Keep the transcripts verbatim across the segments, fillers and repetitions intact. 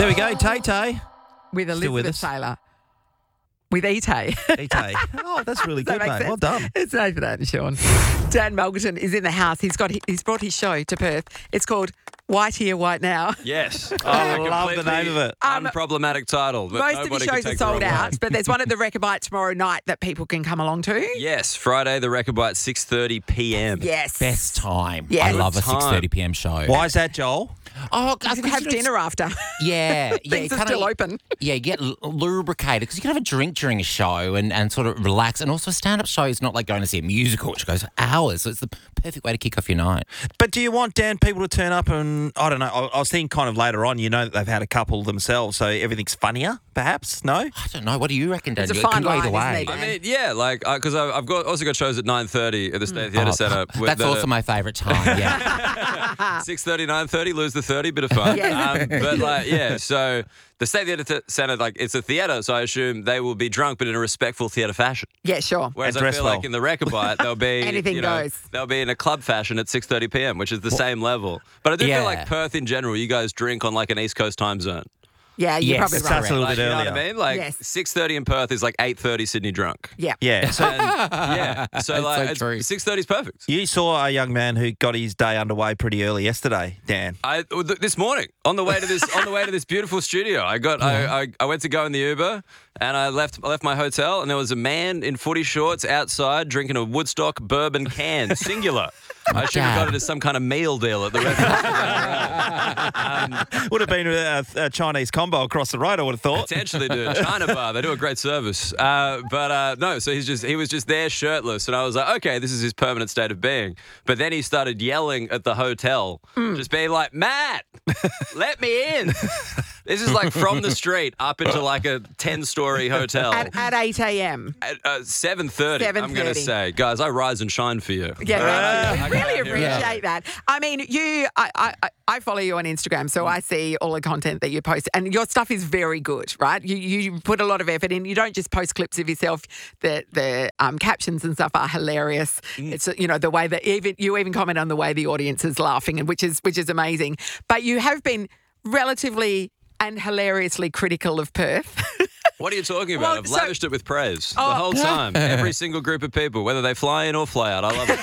There we go, Tay Tay. With Still with Elizabeth us. Taylor. With E-Tay. E-Tay. Oh, that's really Does good, that make mate. sense? Well done. It's Nathan and Sean. Dan Mulgerton is in the house. He's got he's brought his show to Perth. It's called White Here, White Now. Yes. I Oh, love the name of it. Um, Unproblematic title. that Most of nobody the can shows are take the sold wrong way. out, but there's one at the Rechabite tomorrow night that people can come along to. Yes, Friday, the Rechabite, six thirty p.m. Yes. Best time. Yeah. I love a Good time. six thirty p.m. show. Why is that, Joel? Oh, You can have dinner after. Yeah, yeah. Things are kinda- still open. Yeah, you get l- lubricated because you can have a drink during a show and, and sort of relax. And also, a stand-up show is not like going to see a musical, which goes for hours. So it's the perfect way to kick off your night. But do you want, Dan, people to turn up and, I don't know, I, I was thinking kind of later on, you know that they've had a couple themselves, so everything's funnier, perhaps? No? I don't know. What do you reckon, It's a Daniel? It fine can go either line, way. isn't it? I mean, yeah, like, because I've got also got shows at nine thirty at the State Theatre Oh, Centre. with that's the- also my favourite time. Yeah. six thirty, nine thirty, lose the thirty, bit of fun. Yeah. Um, but, like, yeah, so the State Theatre Th- Centre, like, it's a theatre, so I assume they will be drunk, but in a respectful theatre fashion. Yeah, sure. Whereas And I dress feel well. like in the Rechabite, they'll be Anything you know, goes. They'll be in a club fashion at six thirty p.m., which is the same level. But I do Yeah. feel like Perth in general, you guys drink on like an East Coast time zone. Yeah, you're Yes, probably it's right. That's a little Like, bit you know earlier. what I mean? Like Yes. six thirty in Perth is like eight thirty Sydney drunk. Yeah. Yeah. So And, yeah, so That's like so true. six thirty is perfect. you saw a young man who got his day underway pretty early yesterday, Dan. I th- this morning on the way to this on the way to this beautiful studio, I got I, I I went to go in the Uber and I left I left my hotel and there was a man in footy shorts outside drinking a Woodstock bourbon can, singular. I should have Dad. got it as some kind of meal deal at the restaurant. um, Would have been a, a Chinese combo across the road, I would have thought. Potentially do China bar. They do a great service. Uh, but uh, no, so he's just he was just there shirtless, and I was like, okay, this is his permanent state of being. But then he started yelling at the hotel, just being like, Matt, let me in. This is like from the street up into like a ten-story hotel. At, at eight a.m. At uh, seven thirty, I'm going to seven thirty. say. Guys, I rise and shine for you. Yeah, Uh, thank you. I We really got here. appreciate that. I mean, you, I, I, I- I follow you on Instagram, so I see all the content that you post, and your stuff is very good, right? You you put a lot of effort in. You don't just post clips of yourself. The the um, captions and stuff are hilarious. It's you know the way that even you even comment on the way the audience is laughing, and which is which is amazing. But you have been relatively and hilariously critical of Perth. What are you talking about? Well, I've so- lavished it with praise Oh. the whole time. Every single group of people, whether they fly in or fly out, I love it.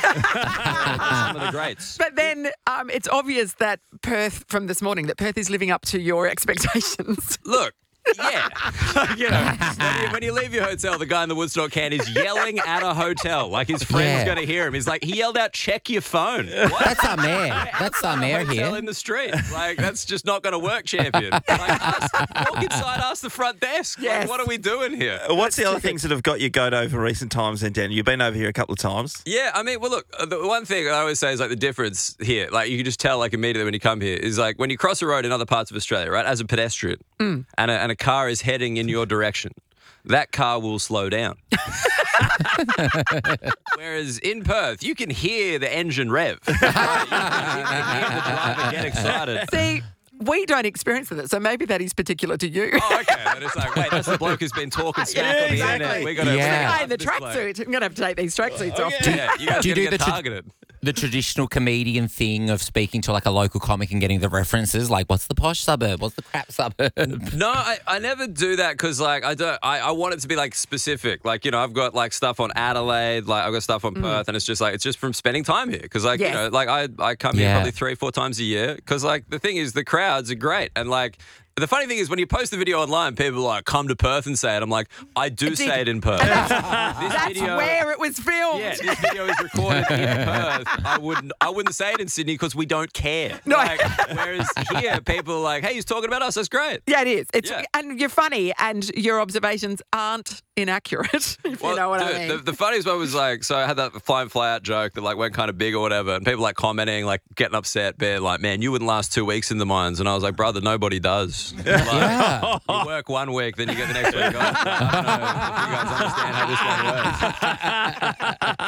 Some of the greats. But then um, it's obvious that Perth, from this morning, that Perth is living up to your expectations. Look, yeah. you know, when you, when you leave your hotel, the guy in the Woodstock can is yelling at a hotel. Like his friend's Yeah. going to hear him. He's like, he yelled out, check your phone. What? That's our mayor. That's our mayor Hotel here. in the street. Like, that's just not going to work, champion. Like, ask, walk inside, ask the front desk. Yes. Like, what are we doing here? What's the other things that have got you goat over recent times then, Dan? You've been over here a couple of times. Yeah, I mean, well, look, uh, the one thing I always say is like the difference here, like you can just tell like immediately when you come here is like when you cross a road in other parts of Australia, right, as a pedestrian and, a, and a car is heading in your direction, that car will slow down. Whereas in Perth, you can hear the engine rev. Right? You, can, you can hear the driver get excited. See, we don't experience it, so maybe that is particular to you. Oh, okay. And it's like, wait, that's the bloke who's been talking smack Yeah, on the exactly. internet. We got to Yeah. Guy in the tracksuit. I'm going to have to take these tracksuits off. Yeah, you guys Do you do do get the tra- targeted. The traditional comedian thing of speaking to like a local comic and getting the references, like what's the posh suburb, what's the crap suburb? No, I, I never do that because like I don't I, I want it to be like specific. Like, you know, I've got like stuff on Adelaide, like I've got stuff on Perth, and it's just like it's just from spending time here. Because like, Yes. you know, like I, I come here Yeah. probably three, four times a year. Because like the thing is the crowds are great. And like the funny thing is when you post the video online, people are like, come to Perth and say it. I'm like, I do Did- say it in Perth. this That's video where it was filmed. Yeah, this video is recorded in Perth. I wouldn't, I wouldn't say it in Sydney because we don't care. No. Like, whereas here, people are like, "Hey, he's talking about us. That's great." Yeah, it is. It's Yeah. and you're funny, and your observations aren't inaccurate. If you know what dude, I mean. The, the funniest one was like, so I had that fly and fly out joke that like went kind of big or whatever, and people like commenting, like getting upset, being like, "Man, you wouldn't last two weeks in the mines," and I was like, "Brother, nobody does." Like, Yeah. You work one week, then you get the next week off. I don't know if you guys understand how this one works. And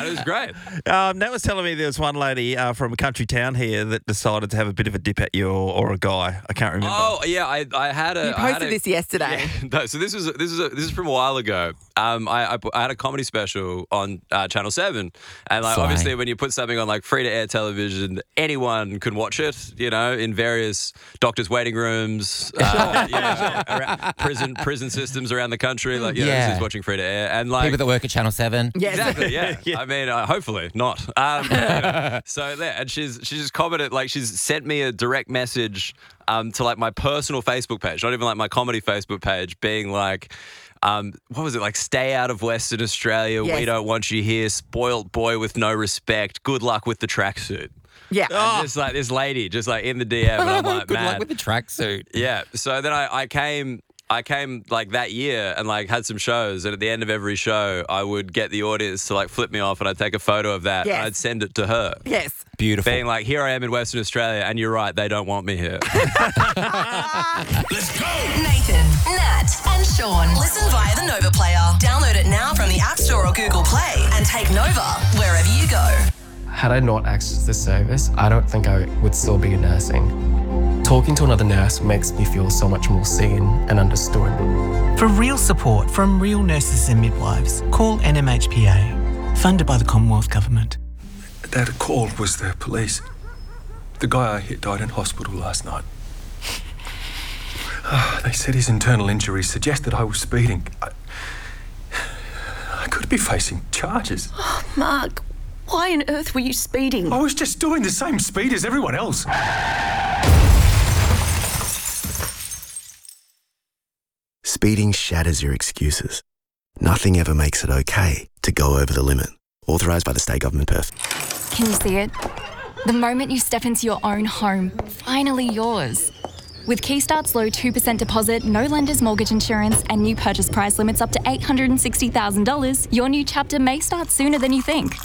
And it was great. Um, Nat was telling me there was one lady uh, from a country town here that decided to have a bit of a dip at you or, or a guy. I can't remember. Oh yeah, I, I had a. You I had posted a- this yesterday. Yeah, no, so this was this is a, this is from a while ago. Um, I, I, I had a comedy special on uh, Channel Seven, and like Slay. obviously when you put something on like free to air television, anyone can watch it. You know, in various doctors' waiting rooms, uh, you know, around prison prison systems around the country. Like, you know, Yeah. this is watching free to air, and like People that work at Channel seven. Yes. Exactly. Yeah. I mean, uh, hopefully not. Um, anyway, so there, and she's she just commented, like, she's sent me a direct message um, to like my personal Facebook page, not even like my comedy Facebook page, being like, um, what was it, like, stay out of Western Australia. Yes. We don't want you here. Spoilt boy with no respect. Good luck with the tracksuit. Yeah. And just like this lady, just like in the D M, and I'm like, Good man. luck with the tracksuit. Yeah. So then I, I came. I came like that year and like had some shows, and at the end of every show, I would get the audience to like flip me off, and I'd take a photo of that Yes. and I'd send it to her. Yes. Beautiful. Being like, here I am in Western Australia, and you're right, they don't want me here. Let's go! Nathan, Nat, and Sean. Listen via the Nova player. Download it now from the App Store or Google Play and take Nova wherever you go. Had I not accessed this service, I don't think I would still be nursing. Talking to another nurse makes me feel so much more seen and understood. For real support from real nurses and midwives, call N M H P A, funded by the Commonwealth Government. Dad called was the police. The guy I hit died in hospital last night. Ah, they said his internal injuries suggested I was speeding. I, I could be facing charges. Mark, why on earth were you speeding? I was just doing the same speed as everyone else. Speeding shatters your excuses. Nothing ever makes it okay to go over the limit. Authorised by the State Government Perth. Can you see it? The moment you step into your own home, finally yours. With Keystart's low two percent deposit, no lender's mortgage insurance, and new purchase price limits up to eight hundred sixty thousand dollars, your new chapter may start sooner than you think.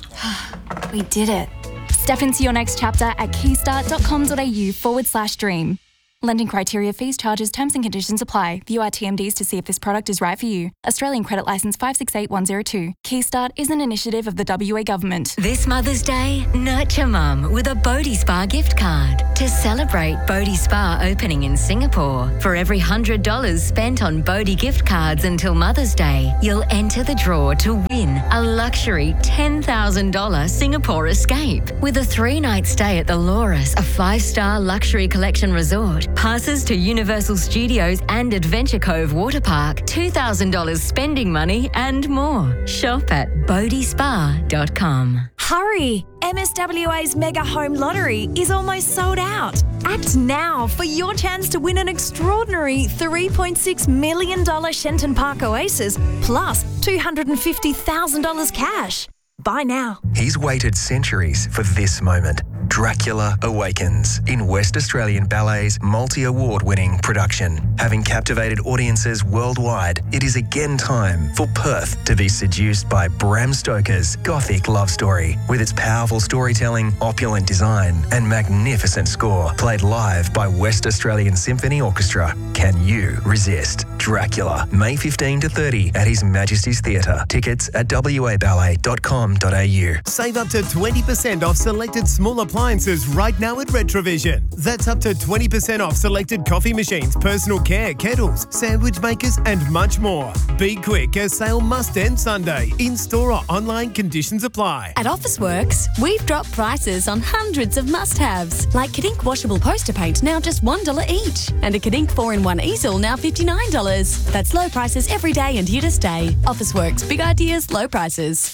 We did it. Step into your next chapter at keystart.com.au forward slash dream. Lending criteria, fees, charges, terms and conditions apply. View our T M Ds to see if this product is right for you. Australian Credit Licence five six eight one zero two. Keystart is an initiative of the W A Government. This Mother's Day, nurture mum with a Bodhi Spa gift card. To celebrate Bodhi Spa opening in Singapore, for every one hundred dollars spent on Bodhi gift cards until Mother's Day, you'll enter the draw to win a luxury ten thousand dollars Singapore escape with a three-night stay at the Loris, a five-star luxury collection resort. Passes to Universal Studios and Adventure Cove Water Park, two thousand dollars spending money and more. Shop at bodhi spa dot com. Hurry! M S W A's Mega Home Lottery is almost sold out. Act now for your chance to win an extraordinary three point six million dollars Shenton Park Oasis plus two hundred fifty thousand dollars cash. Buy now. He's waited centuries for this moment. Dracula Awakens in West Australian Ballet's multi-award winning production. Having captivated audiences worldwide, it is again time for Perth to be seduced by Bram Stoker's gothic love story. With its powerful storytelling, opulent design and magnificent score, played live by West Australian Symphony Orchestra. Can you resist? Dracula, May fifteenth to thirtieth at His Majesty's Theatre. Tickets at w a ballet dot com dot a u. Save up to twenty percent off selected small appliances right now at Retrovision. That's up to twenty percent off selected coffee machines, personal care, kettles, sandwich makers and much more. Be quick as sale must end Sunday. In-store or online, conditions apply. At Officeworks, we've dropped prices on hundreds of must-haves, like Kadink washable poster paint now just one dollar each, and a Kadink four in one easel now fifty-nine dollars. That's low prices every day and here to stay. Officeworks, big ideas, low prices.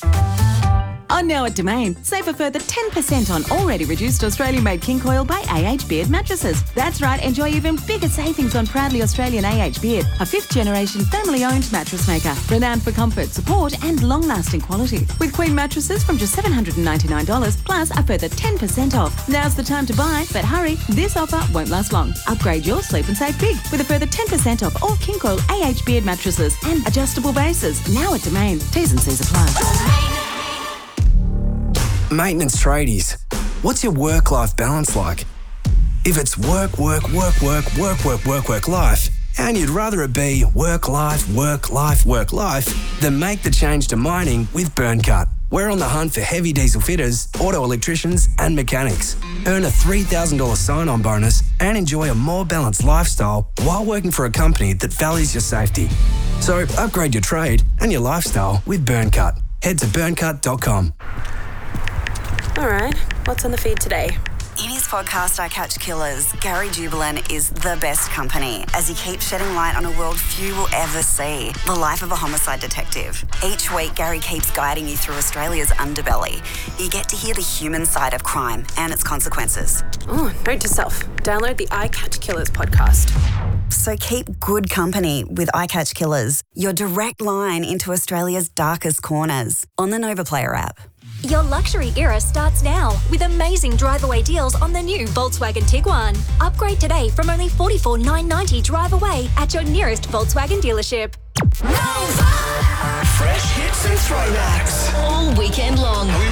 On now at Domain, save a further ten percent on already reduced Australian-made King Coil by A H Beard mattresses. That's right, enjoy even bigger savings on proudly Australian A H Beard, a fifth-generation family-owned mattress maker, renowned for comfort, support and long-lasting quality. With Queen mattresses from just seven hundred ninety-nine dollars, plus a further ten percent off. Now's the time to buy, but hurry, this offer won't last long. Upgrade your sleep and save big with a further ten percent off all King Coil A H Beard mattresses and adjustable bases. Now at Domain. T's and C's apply. Maintenance tradies, what's your work-life balance like? If it's work, work, work, work, work, work, work, work, life, and you'd rather it be work, life, work, life, work, life, then make the change to mining with BurnCut. We're on the hunt for heavy diesel fitters, auto electricians and mechanics. Earn a three thousand dollars sign-on bonus and enjoy a more balanced lifestyle while working for a company that values your safety. So upgrade your trade and your lifestyle with Burncut. Head to burn cut dot com. All right, what's on the feed today? In his podcast, I Catch Killers, Gary Jubelin is the best company as he keeps shedding light on a world few will ever see, the life of a homicide detective. Each week, Gary keeps guiding you through Australia's underbelly. You get to hear the human side of crime and its consequences. Oh, note to self, download the I Catch Killers podcast. So keep good company with I Catch Killers, your direct line into Australia's darkest corners on the Nova Player app. Your luxury era starts now with amazing drive-away deals on the new Volkswagen Tiguan. Upgrade today from only forty-four thousand nine hundred ninety dollars drive away at your nearest Volkswagen dealership. Fresh hits and throwbacks all weekend long. We